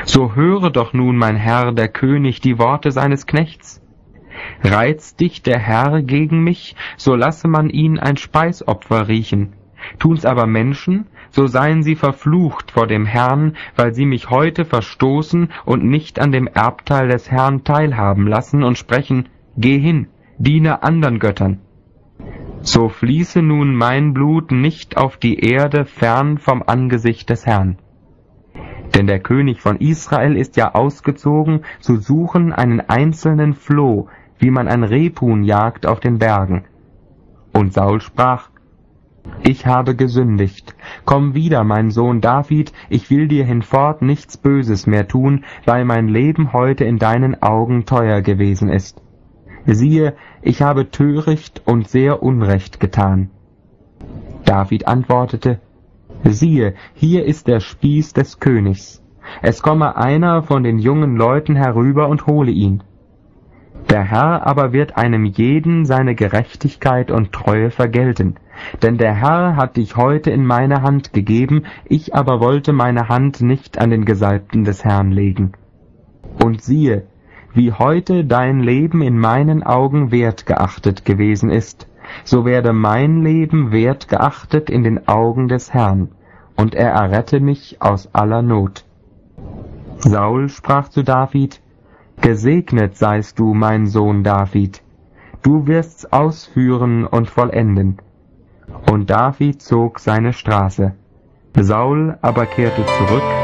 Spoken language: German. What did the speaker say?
So höre doch nun, mein Herr, der König, die Worte seines Knechts. Reizt dich der Herr gegen mich, so lasse man ihn ein Speisopfer riechen. Tun's aber Menschen, so seien sie verflucht vor dem Herrn, weil sie mich heute verstoßen und nicht an dem Erbteil des Herrn teilhaben lassen und sprechen, geh hin, diene andern Göttern. So fließe nun mein Blut nicht auf die Erde fern vom Angesicht des Herrn. Denn der König von Israel ist ja ausgezogen, zu suchen einen einzelnen Floh, wie man ein Rebhuhn jagt auf den Bergen. Und Saul sprach, ich habe gesündigt. Komm wieder, mein Sohn David, ich will dir hinfort nichts Böses mehr tun, weil mein Leben heute in deinen Augen teuer gewesen ist. Siehe, ich habe töricht und sehr Unrecht getan. David antwortete, siehe, hier ist der Spieß des Königs. Es komme einer von den jungen Leuten herüber und hole ihn. Der Herr aber wird einem jeden seine Gerechtigkeit und Treue vergelten. Denn der Herr hat dich heute in meine Hand gegeben, ich aber wollte meine Hand nicht an den Gesalbten des Herrn legen. Und siehe, wie heute dein Leben in meinen Augen wert geachtet gewesen ist, so werde mein Leben wert geachtet in den Augen des Herrn, und er errette mich aus aller Not. Saul sprach zu David, gesegnet seist du, mein Sohn David, du wirst's ausführen und vollenden. Und David zog seine Straße. Saul aber kehrte zurück